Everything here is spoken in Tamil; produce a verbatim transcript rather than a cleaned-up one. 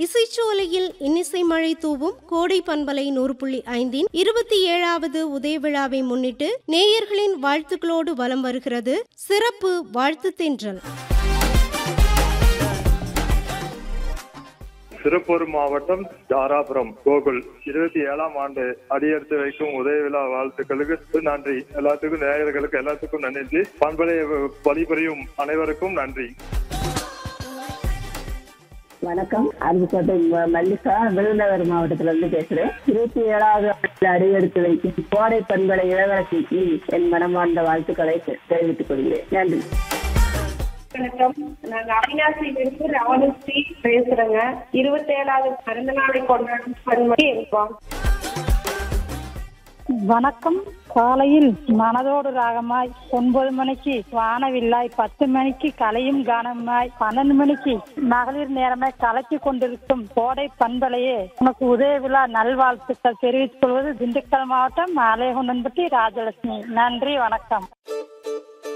இசைச்சோலையில் இன்னிசை மழை தூவும் கோடை பண்பலை நூறு புள்ளி ஐந்தின் இருபத்தி ஏழாவது உதய விழாவை முன்னிட்டு நேயர்களின் வாழ்த்துக்களோடு வலம் வருகிறது சிறப்பு வாழ்த்து தென்றல். திருப்பூர் மாவட்டம் தாராபுரம் கோகுல் இருபத்தி ஏழாம் ஆண்டு அடியெடுத்து வைக்கும் உதய விழா வாழ்த்துக்களுக்கு நன்றி. எல்லாத்துக்கும் நேயர்களுக்கு எல்லாத்துக்கும் நன்றி. பண்பலையை பணிபுரியும் அனைவருக்கும் நன்றி. வணக்கம். அருப்புக்கோட்டை மல்லிகா விருதுநகர் மாவட்டத்துல இருந்து பேசுறேன். இருபத்தி ஏழாவது அடியெடுத்து வைக்கும் கோடை பண்பலை இளவரசிக்கு என் மனமார்ந்த வாழ்த்துக்களை தெரிவித்துக் கொள்கிறேன். நன்றி. வணக்கம். நாங்க அவினாசியிலிருந்து ராவணஸ்ரீ பேசுறேங்க. இருபத்தி ஏழாவது பிறந்த நாளை கொண்டாடும் பண்பலை இருக்கோம். வணக்கம். காலையில் மனதோடு ராகமாய், ஒன்பது மணிக்கு வானவில்லாய், பத்து மணிக்கு கலையும் கானமாய், பன்னெண்டு மணிக்கு மகளிர் நேரமாய் கலக்கி கொண்டிருக்கும் கோடை பண்பலையே உனக்கு உதய விழா நல்வாழ்த்துக்கள் தெரிவித்துக் கொள்வது திண்டுக்கல் மாவட்டம் ஆலயகுண்டன்பட்டி ராஜலட்சுமி. நன்றி, வணக்கம்.